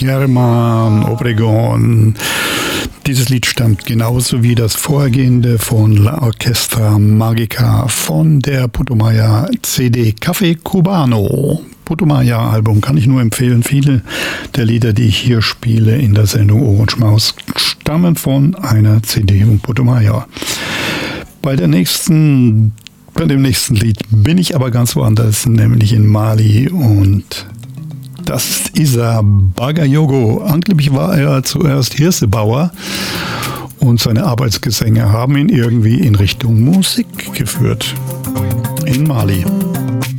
Herman Obregon. Dieses Lied stammt genauso wie das vorhergehende von La Orquestra Magica von der Putumayo CD Café Cubano. Putumayo Album kann ich nur empfehlen. Viele der Lieder, die ich hier spiele in der Sendung Ohrenschmaus, stammen von einer CD von Putumayo. Bei dem nächsten Lied bin ich aber ganz woanders, nämlich in Mali, und das ist Issa Bagayogo. Angeblich war er zuerst Hirsebauer und seine Arbeitsgesänge haben ihn irgendwie in Richtung Musik geführt. In Mali.